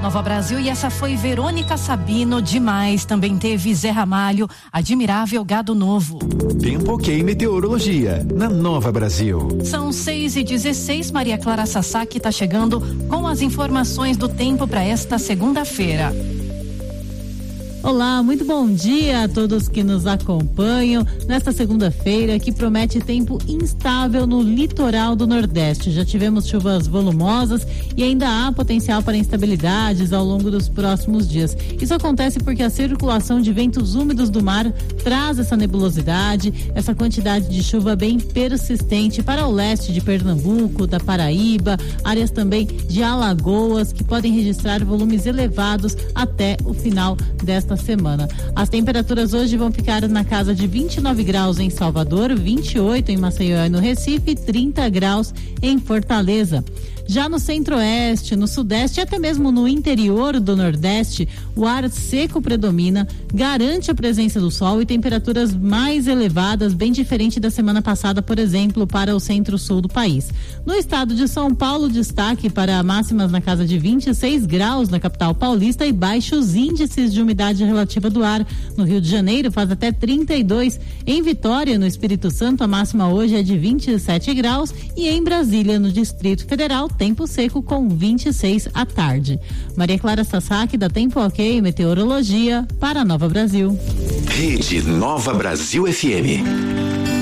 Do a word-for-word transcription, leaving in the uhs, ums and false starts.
Nova Brasil, e essa foi Verônica Sabino, demais. Também teve Zé Ramalho, Admirável Gado Novo. Tempo ok, meteorologia, na Nova Brasil. São seis e dezesseis, Maria Clara Sasaki está chegando com as informações do tempo para esta segunda-feira. Olá, muito bom dia a todos que nos acompanham nesta segunda-feira, que promete tempo instável no litoral do Nordeste. Já tivemos chuvas volumosas e ainda há potencial para instabilidades ao longo dos próximos dias. Isso acontece porque a circulação de ventos úmidos do mar traz essa nebulosidade, essa quantidade de chuva bem persistente para o leste de Pernambuco, da Paraíba, áreas também de Alagoas, que podem registrar volumes elevados até o final desta semana. As temperaturas hoje vão ficar na casa de vinte e nove graus em Salvador, vinte e oito em Maceió e no Recife, e trinta graus em Fortaleza. Já no centro-oeste, no sudeste e até mesmo no interior do Nordeste, o ar seco predomina, garante a presença do sol e temperaturas mais elevadas, bem diferente da semana passada, por exemplo, para o centro-sul do país. No estado de São Paulo, destaque para máximas na casa de vinte e seis graus na capital paulista e baixos índices de umidade relativa do ar. No Rio de Janeiro faz até trinta e dois. Em Vitória, no Espírito Santo, a máxima hoje é de vinte e sete graus e em Brasília, no Distrito Federal, tempo seco com vinte e seis à tarde. Maria Clara Sasaki, da Tempo Ok Meteorologia, para a Nova Brasil. Rede Nova Brasil F M.